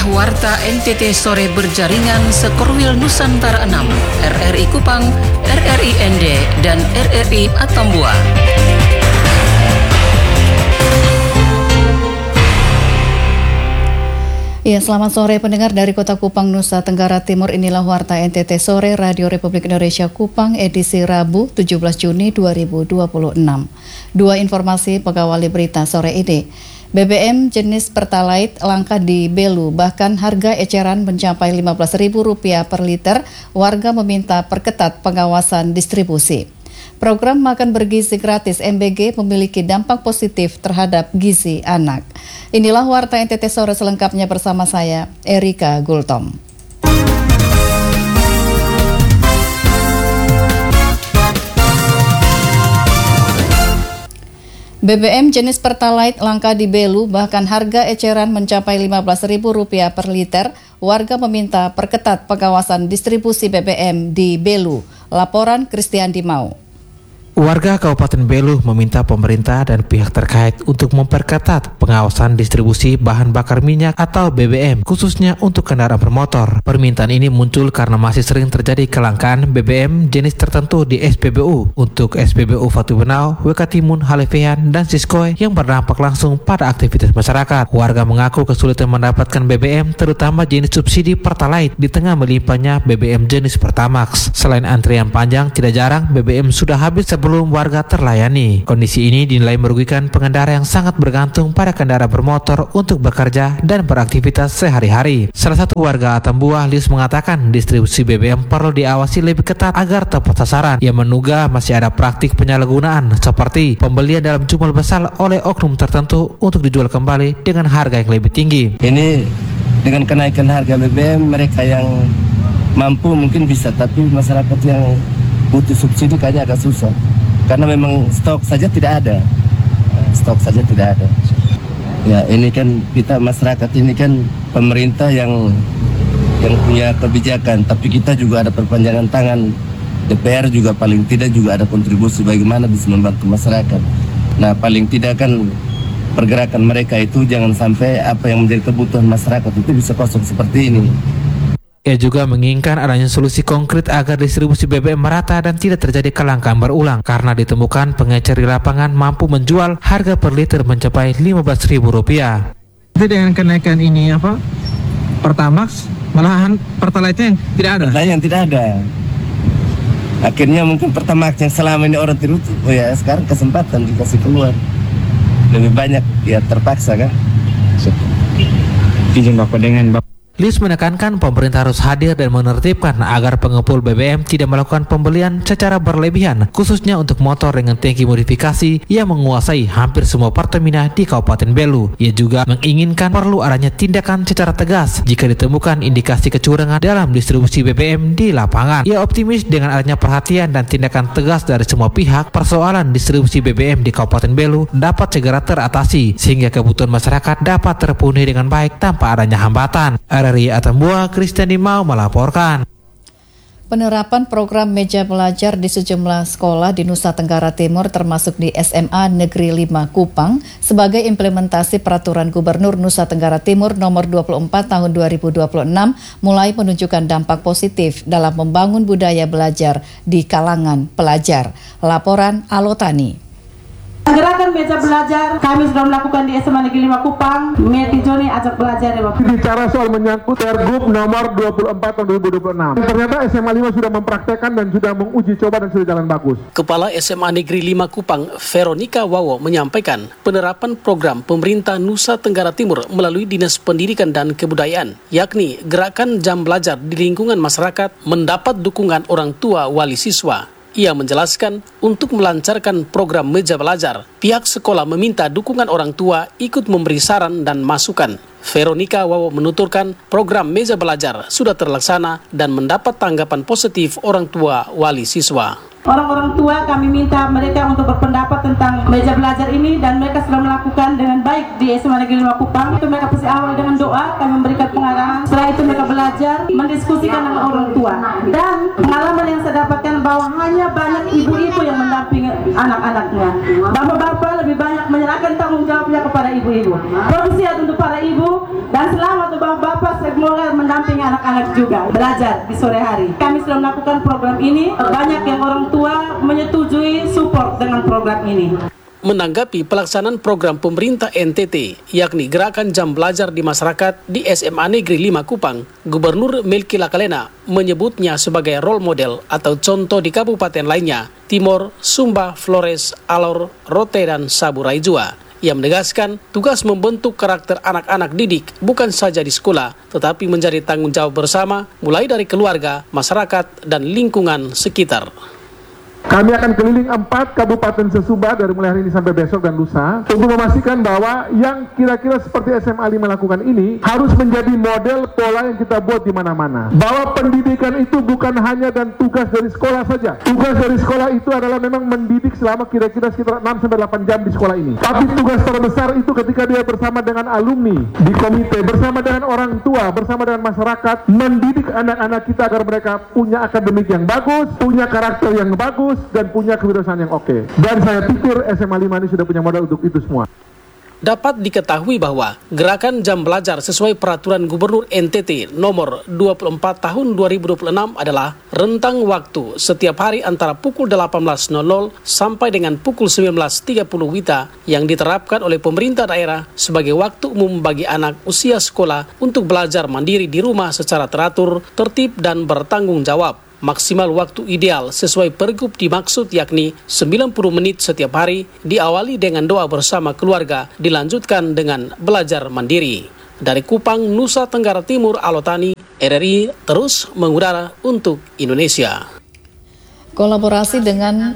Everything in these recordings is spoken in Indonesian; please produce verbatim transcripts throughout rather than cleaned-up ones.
Warta N T T Sore Berjaringan Sekorwil Nusantara enam, R R I Kupang, R R I N D, dan R R I Atambua. Ya, selamat sore pendengar dari Kota Kupang, Nusa Tenggara Timur. Inilah Warta N T T Sore Radio Republik Indonesia Kupang edisi Rabu tujuh belas Juni dua ribu dua puluh enam. Dua informasi pengawali berita sore ini. B B M jenis Pertalite langka di Belu, bahkan harga eceran mencapai lima belas ribu rupiah per liter. Warga meminta perketat pengawasan distribusi. Program makan bergizi gratis M B G memiliki dampak positif terhadap gizi anak. Inilah Warta N T T Sore selengkapnya bersama saya, Erika Gultom. B B M jenis Pertalite langka di Belu, bahkan harga eceran mencapai lima belas ribu rupiah per liter. Warga meminta perketat pengawasan distribusi B B M di Belu. Laporan Christian Dimau. Warga Kabupaten Belu meminta pemerintah dan pihak terkait untuk memperketat pengawasan distribusi bahan bakar minyak atau B B M, khususnya untuk kendaraan bermotor. Permintaan ini muncul karena masih sering terjadi kelangkaan B B M jenis tertentu di S P B U. Untuk S P B U Fatu Benau, W K Timun, Halevean, dan Siskoy yang berdampak langsung pada aktivitas masyarakat. Warga mengaku kesulitan mendapatkan B B M, terutama jenis subsidi Pertalite di tengah melimpahnya B B M jenis Pertamax. Selain antrian panjang, tidak jarang B B M sudah habis sebelum warga terlayani. Kondisi ini dinilai merugikan pengendara yang sangat bergantung pada kendaraan bermotor untuk bekerja dan beraktivitas sehari-hari. Salah satu warga Atambua, Lius, mengatakan distribusi B B M perlu diawasi lebih ketat agar tepat sasaran. Ia menduga masih ada praktik penyalahgunaan seperti pembelian dalam jumlah besar oleh oknum tertentu untuk dijual kembali dengan harga yang lebih tinggi. Ini dengan kenaikan harga B B M, mereka yang mampu mungkin bisa, tapi masyarakat yang butuh subsidi kayaknya agak susah. Karena memang stok saja tidak ada, stok saja tidak ada. Ya, ini kan kita masyarakat ini kan pemerintah yang yang punya kebijakan, tapi kita juga ada perpanjangan tangan. D P R juga paling tidak juga ada kontribusi bagaimana bisa membantu masyarakat. Nah, paling tidak kan pergerakan mereka itu jangan sampai apa yang menjadi kebutuhan masyarakat itu bisa kosong seperti ini. Ia juga menginginkan adanya solusi konkret agar distribusi B B M merata dan tidak terjadi kelangkaan berulang, karena ditemukan pengecer di lapangan mampu menjual harga per liter mencapai lima belas ribu rupiah. Jadi dengan kenaikan ini apa Pertamax, malahan Pertalite yang tidak ada. Pertalite yang tidak ada. Akhirnya mungkin Pertamax yang selama ini orang tiru, oh ya sekarang kesempatan dikasih keluar lebih banyak, ya terpaksa kan. Izin Bapak dengan Bapak. Lius menekankan pemerintah harus hadir dan menertibkan agar pengepul B B M tidak melakukan pembelian secara berlebihan, khususnya untuk motor dengan tangki modifikasi yang menguasai hampir semua Pertamina di Kabupaten Belu. Ia juga menginginkan perlu adanya tindakan secara tegas jika ditemukan indikasi kecurangan dalam distribusi B B M di lapangan. Ia optimis dengan adanya perhatian dan tindakan tegas dari semua pihak, persoalan distribusi B B M di Kabupaten Belu dapat segera teratasi sehingga kebutuhan masyarakat dapat terpenuhi dengan baik tanpa adanya hambatan. R R I Atambua, Christian Dimau melaporkan. Penerapan program meja belajar di sejumlah sekolah di Nusa Tenggara Timur termasuk di S M A Negeri lima Kupang sebagai implementasi peraturan Gubernur Nusa Tenggara Timur nomor dua puluh empat tahun dua ribu dua puluh enam mulai menunjukkan dampak positif dalam membangun budaya belajar di kalangan pelajar. Laporan Alotani. Gerakan meja belajar kami sudah melakukan di S M A Negeri lima Kupang. Meti Joni ajak belajar ya Bapak. Bicara soal menyangkut Pergub nomor dua puluh empat tahun dua ribu dua puluh enam. Ternyata S M A lima sudah mempraktekkan dan sudah menguji coba dan sudah jalan bagus. Kepala S M A Negeri lima Kupang, Veronica Wawo, menyampaikan penerapan program pemerintah Nusa Tenggara Timur melalui Dinas Pendidikan dan Kebudayaan, yakni gerakan jam belajar di lingkungan masyarakat mendapat dukungan orang tua wali siswa. Ia menjelaskan untuk melancarkan program meja belajar, pihak sekolah meminta dukungan orang tua ikut memberi saran dan masukan. Veronica Wawo menuturkan program meja belajar sudah terlaksana dan mendapat tanggapan positif orang tua wali siswa. Orang-orang tua kami minta mereka untuk berpendapat tentang meja belajar ini dan mereka sudah melakukan dengan baik di S M A Negeri lima Kupang. Itu mereka pasti awal dengan doa, kami memberikan pengarahan. Setelah itu mereka belajar, mendiskusikan dengan orang tua. Dan pengalaman yang saya dapatkan bahwa hanya banyak ibu-ibu yang mendampingi anak-anaknya. Bapak-bapak lebih banyak menyerahkan tanggung jawabnya kepada ibu-ibu. Profesiat untuk para ibu dan selamat untuk bapak-bapak anak-anak juga belajar di sore hari. Kami sudah melakukan program ini, banyak yang orang tua menyetujui support dengan program ini. Menanggapi pelaksanaan program pemerintah N T T, yakni Gerakan Jam Belajar di Masyarakat di S M A Negeri lima Kupang, Gubernur Melki Lakalena menyebutnya sebagai role model atau contoh di kabupaten lainnya, Timor, Sumba, Flores, Alor, Rote, dan Saburai Jua. Ia menegaskan tugas membentuk karakter anak-anak didik bukan saja di sekolah, tetapi menjadi tanggung jawab bersama, mulai dari keluarga, masyarakat, dan lingkungan sekitar. Kami akan keliling empat kabupaten sesumba dari mulai hari ini sampai besok dan lusa untuk memastikan bahwa yang kira-kira seperti S M A lima lakukan ini harus menjadi model pola yang kita buat di mana-mana. Bahwa pendidikan itu bukan hanya dan tugas dari sekolah saja. Tugas dari sekolah itu adalah memang mendidik selama kira-kira sekitar enam sampai delapan jam di sekolah ini. Tapi tugas terbesar itu ketika dia bersama dengan alumni, di komite, bersama dengan orang tua, bersama dengan masyarakat, mendidik anak-anak kita agar mereka punya akademik yang bagus, punya karakter yang bagus, dan punya kewirausahaan yang oke. Dan saya pikir S M A lima ini sudah punya modal untuk itu semua. Dapat diketahui bahwa gerakan jam belajar sesuai peraturan Gubernur N T T nomor dua puluh empat tahun dua ribu dua puluh enam adalah rentang waktu setiap hari antara pukul delapan belas sampai dengan pukul sembilan belas tiga puluh W I T A yang diterapkan oleh pemerintah daerah sebagai waktu umum bagi anak usia sekolah untuk belajar mandiri di rumah secara teratur, tertib, dan bertanggung jawab. Maksimal waktu ideal sesuai pergub dimaksud yakni sembilan puluh menit setiap hari, diawali dengan doa bersama keluarga, dilanjutkan dengan belajar mandiri. Dari Kupang, Nusa Tenggara Timur, Alotani, R R I terus mengudara untuk Indonesia. Kolaborasi dengan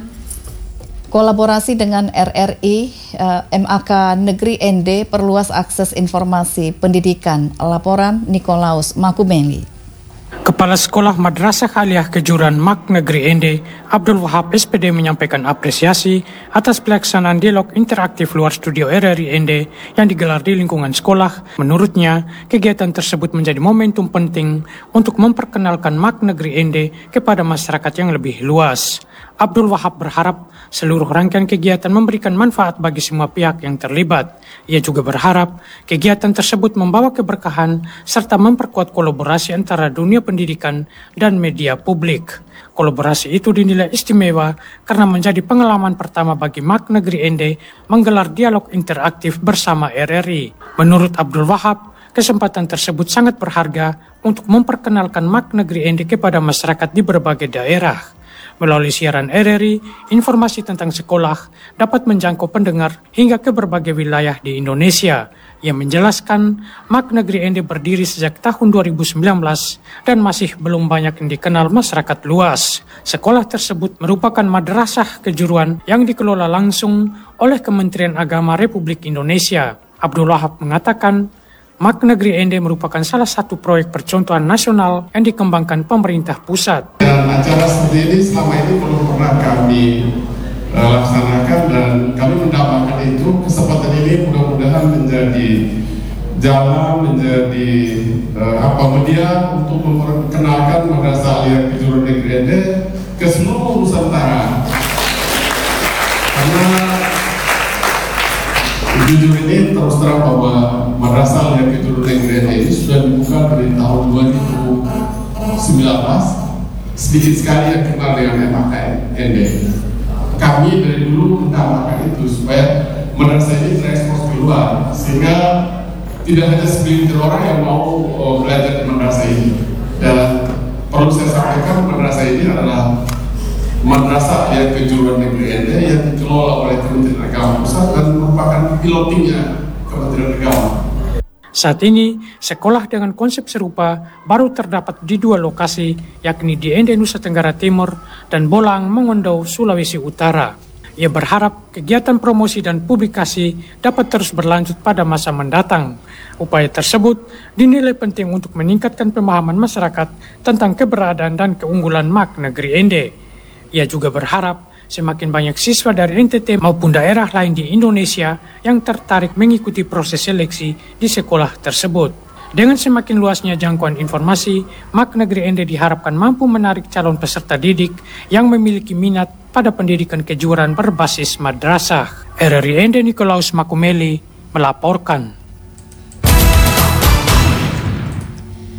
Kolaborasi dengan R R I, uh, M A K Negeri N D perluas akses informasi pendidikan. Laporan Nikolaus Makumeli. Kepala Sekolah Madrasah Aliyah Kejuran M A K Negeri N D, Abdul Wahab S P D menyampaikan apresiasi atas pelaksanaan dialog interaktif luar studio R R I N D yang digelar di lingkungan sekolah. Menurutnya, kegiatan tersebut menjadi momentum penting untuk memperkenalkan M A K Negeri N D kepada masyarakat yang lebih luas. Abdul Wahab berharap seluruh rangkaian kegiatan memberikan manfaat bagi semua pihak yang terlibat. Ia juga berharap kegiatan tersebut membawa keberkahan serta memperkuat kolaborasi antara dunia pendidikan dan media publik. Kolaborasi itu dinilai istimewa karena menjadi pengalaman pertama bagi M A K Negeri N D menggelar dialog interaktif bersama R R I. Menurut Abdul Wahab, kesempatan tersebut sangat berharga untuk memperkenalkan M A K Negeri N D kepada masyarakat di berbagai daerah. Melalui siaran R R I, informasi tentang sekolah dapat menjangkau pendengar hingga ke berbagai wilayah di Indonesia. Ia menjelaskan M A K Negeri N D berdiri sejak tahun dua ribu sembilan belas dan masih belum banyak yang dikenal masyarakat luas. Sekolah tersebut merupakan madrasah kejuruan yang dikelola langsung oleh Kementerian Agama Republik Indonesia. Abdul Wahab mengatakan, M A K Negeri N D merupakan salah satu proyek percontohan nasional yang dikembangkan pemerintah pusat. Dan acara seperti ini selama ini belum pernah kami uh, laksanakan dan kami mendapatkan itu. Kesempatan ini mudah-mudahan menjadi jalan, menjadi uh, apa media untuk memperkenalkan Madrasah Aliyah Kejuruan Negeri N D ke seluruh Nusantara. Karena jujur ini terus terang bahwa Madrasah Aliyah Kejuruan Negeri N D ini sudah dibuka dari tahun dua ribu sembilan belas. Sedikit sekali yang kenal dengan M A K N D. Kami dari dulu menambahkan itu supaya madrasah ini terekspos keluar, sehingga tidak hanya segelintir orang yang mau uh, belajar di madrasah ini. Dan perlu saya sampaikan, madrasah ini adalah Madrasah Aliyah Kejuruan Negeri N D yang dikelola oleh Kementerian Agama Pusat dan merupakan pilotingnya Kementerian Agama. Saat ini, sekolah dengan konsep serupa baru terdapat di dua lokasi, yakni di N D Nusa Tenggara Timur dan Bolang, Mongondo, Sulawesi Utara. Ia berharap kegiatan promosi dan publikasi dapat terus berlanjut pada masa mendatang. Upaya tersebut dinilai penting untuk meningkatkan pemahaman masyarakat tentang keberadaan dan keunggulan M A K Negeri N D. Ia juga berharap semakin banyak siswa dari N T T maupun daerah lain di Indonesia yang tertarik mengikuti proses seleksi di sekolah tersebut. Dengan semakin luasnya jangkauan informasi, M A K Negeri N D diharapkan mampu menarik calon peserta didik yang memiliki minat pada pendidikan kejuruan berbasis madrasah. R R I N D Nikolaus Makumeli melaporkan.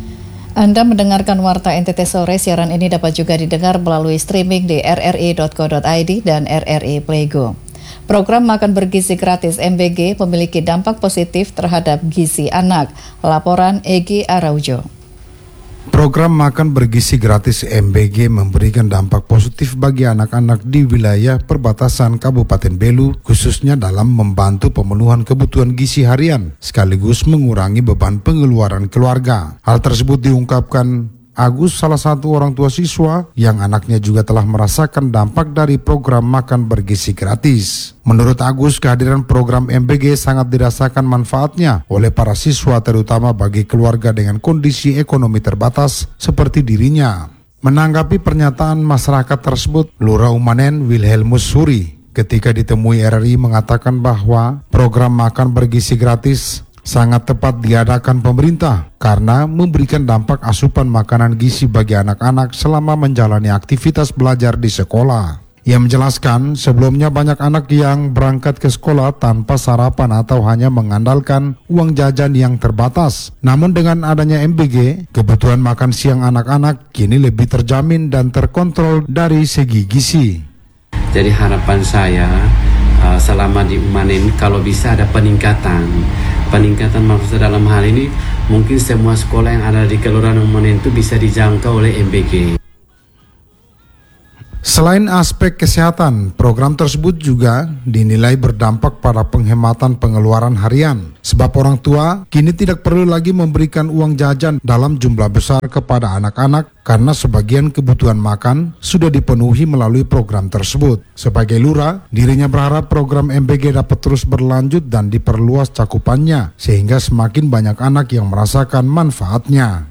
Anda mendengarkan Warta N T T Sore. Siaran ini dapat juga didengar melalui streaming di r r i dot co dot i d dan R R I Playgo. Program Makan Bergizi Gratis M B G memiliki dampak positif terhadap gizi anak. Laporan Egi Araujo. Program Makan Bergizi Gratis M B G memberikan dampak positif bagi anak-anak di wilayah perbatasan Kabupaten Belu, khususnya dalam membantu pemenuhan kebutuhan gizi harian, sekaligus mengurangi beban pengeluaran keluarga. Hal tersebut diungkapkan Agus, salah satu orang tua siswa yang anaknya juga telah merasakan dampak dari program Makan Bergizi Gratis. Menurut Agus, kehadiran program M B G sangat dirasakan manfaatnya oleh para siswa, terutama bagi keluarga dengan kondisi ekonomi terbatas seperti dirinya. Menanggapi pernyataan masyarakat tersebut, Lurah Umanen Wilhelmus Suri ketika ditemui R R I mengatakan bahwa program Makan Bergizi Gratis sangat tepat diadakan pemerintah karena memberikan dampak asupan makanan gizi bagi anak-anak selama menjalani aktivitas belajar di sekolah. Ia menjelaskan sebelumnya banyak anak yang berangkat ke sekolah tanpa sarapan atau hanya mengandalkan uang jajan yang terbatas. Namun dengan adanya M B G, kebutuhan makan siang anak-anak kini lebih terjamin dan terkontrol dari segi gizi. Jadi harapan saya uh, selama di Umanen kalau bisa ada peningkatan. Peningkatan maksud dalam hal ini mungkin semua sekolah yang ada di Kelurahan Umanen itu bisa dijangkau oleh M B G. Selain aspek kesehatan, program tersebut juga dinilai berdampak pada penghematan pengeluaran harian. Sebab orang tua kini tidak perlu lagi memberikan uang jajan dalam jumlah besar kepada anak-anak karena sebagian kebutuhan makan sudah dipenuhi melalui program tersebut. Sebagai lurah, dirinya berharap program M B G dapat terus berlanjut dan diperluas cakupannya sehingga semakin banyak anak yang merasakan manfaatnya.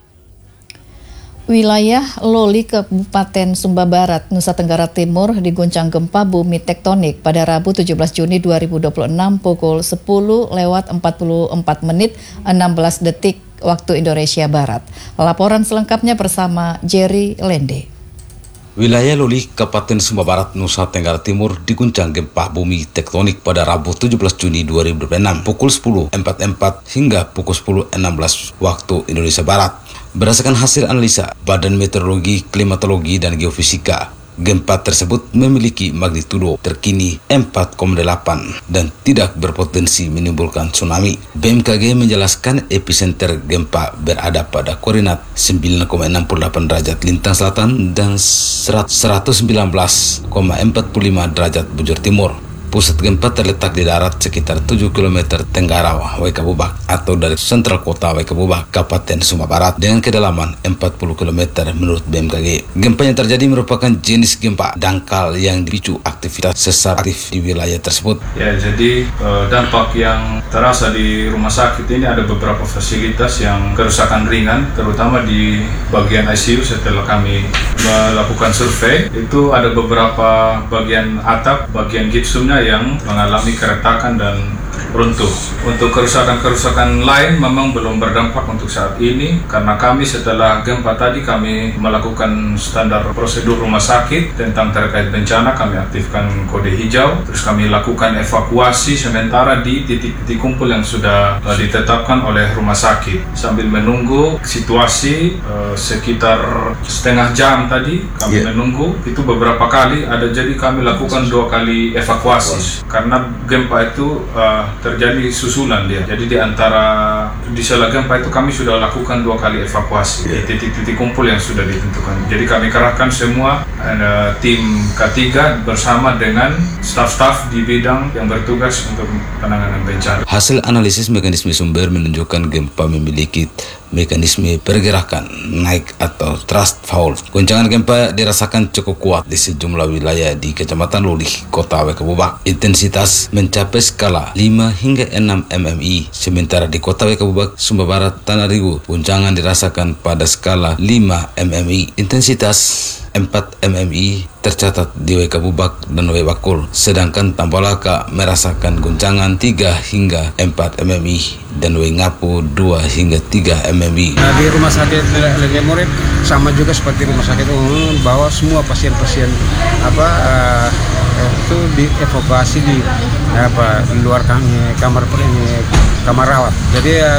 Wilayah Loli, Kabupaten Sumba Barat, Nusa Tenggara Timur diguncang gempa bumi tektonik pada Rabu tujuh belas Juni dua ribu dua puluh enam pukul sepuluh lewat empat puluh empat menit enam belas detik waktu Indonesia Barat. Laporan selengkapnya bersama Jerry Lende. Wilayah Loli, Kabupaten Sumba Barat, Nusa Tenggara Timur diguncang gempa bumi tektonik pada Rabu tujuh belas Juni dua ribu dua puluh enam pukul sepuluh empat puluh empat hingga pukul sepuluh enam belas waktu Indonesia Barat. Berdasarkan hasil analisa Badan Meteorologi, Klimatologi, dan Geofisika, gempa tersebut memiliki magnitudo terkini empat koma delapan dan tidak berpotensi menimbulkan tsunami. B M K G menjelaskan epicenter gempa berada pada koordinat sembilan koma enam delapan derajat lintang selatan dan seratus sembilan belas koma empat lima derajat bujur timur. Pusat gempa terletak di darat sekitar tujuh kilometer tenggara Waikabubak atau dari sentral kota Waikabubak, Kabupaten Sumba Barat dengan kedalaman empat puluh kilometer menurut B M K G. Gempa yang terjadi merupakan jenis gempa dangkal yang dipicu aktivitas sesar aktif di wilayah tersebut. Ya, jadi dampak yang terasa di rumah sakit ini ada beberapa fasilitas yang kerusakan ringan, terutama di bagian I C U. Setelah kami melakukan survei, itu ada beberapa bagian atap, bagian gipsumnya yang mengalami keretakan dan runtuh. Untuk kerusakan-kerusakan lain memang belum berdampak untuk saat ini karena kami setelah gempa tadi kami melakukan standar prosedur rumah sakit tentang terkait bencana. Kami aktifkan kode hijau, terus kami lakukan evakuasi sementara di titik-titik kumpul yang sudah uh, ditetapkan oleh rumah sakit sambil menunggu situasi uh, sekitar setengah jam tadi kami yeah. menunggu itu beberapa kali ada, jadi kami lakukan dua kali evakuasi karena gempa itu uh, terjadi susulan dia. Jadi di antara di sela gempa itu kami sudah lakukan dua kali evakuasi yeah. di titik-titik kumpul yang sudah ditentukan. Jadi kami kerahkan semua uh, tim K tiga bersama dengan staf-staf di bidang yang bertugas untuk penanganan bencana. Hasil analisis mekanisme sumber menunjukkan gempa memiliki mekanisme pergerakan naik atau thrust fault. Goncangan gempa dirasakan cukup kuat di sejumlah wilayah di Kecamatan Loli, Kota Waikabubak. Intensitas mencapai skala lima hingga enam mm I. Sementara di Kota Waikabubak, Sumba Barat, Tanah Rigu, goncangan dirasakan pada skala lima mm I. Intensitas empat mm I tercatat di Waikabubak dan Waibakul, sedangkan Tambolaka merasakan goncangan tiga hingga empat mm I dan Waingapu dua hingga tiga mm I. Nah, di rumah sakit Legemorep sama juga seperti rumah sakit umum, bahwa semua pasien-pasien apa uh, itu dievakuasi di apa di luar kamar ini kamar rawat. Jadi uh,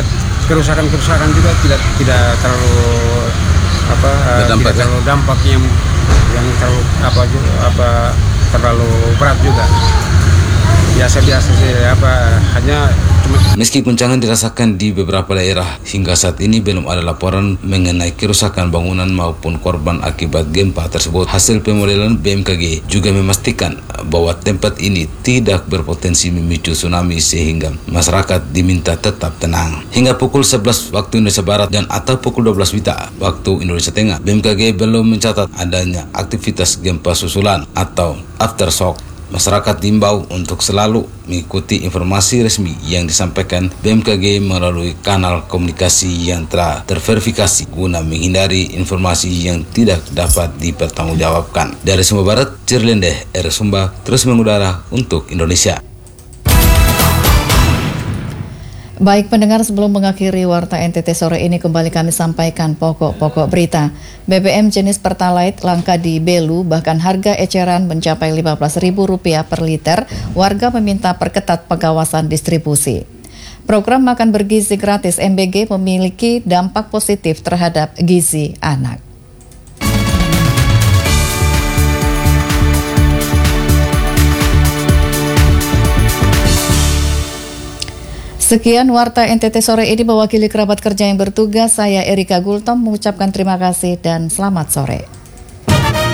kerusakan-kerusakan juga tidak tidak terlalu apa Berdampak, tidak terlalu dampak yang yang terlalu apa apa terlalu berat juga. Biasa-biasa sih apa hanya cuma. Meski guncangan dirasakan di beberapa daerah, hingga saat ini belum ada laporan mengenai kerusakan bangunan maupun korban akibat gempa tersebut. Hasil pemodelan B M K G juga memastikan bahwa tempat ini tidak berpotensi memicu tsunami sehingga masyarakat diminta tetap tenang. Hingga pukul sebelas waktu Indonesia Barat dan atau pukul dua belas WITA waktu Indonesia Tengah, B M K G belum mencatat adanya aktivitas gempa susulan atau aftershock. Masyarakat diimbau untuk selalu mengikuti informasi resmi yang disampaikan B M K G melalui kanal komunikasi yang telah terverifikasi guna menghindari informasi yang tidak dapat dipertanggungjawabkan. Dari Sumba Barat, Cirlende, R. Sumba, terus mengudara untuk Indonesia. Baik pendengar, sebelum mengakhiri Warta N T T sore ini kembali kami sampaikan pokok-pokok berita. B B M jenis Pertalite langka di Belu, bahkan harga eceran mencapai lima belas ribu rupiah per liter. Warga meminta perketat pengawasan distribusi. Program makan bergizi gratis M B G memiliki dampak positif terhadap gizi anak. Sekian Warta N T T sore ini mewakili kerabat kerja yang bertugas. Saya Erika Gultom mengucapkan terima kasih dan selamat sore.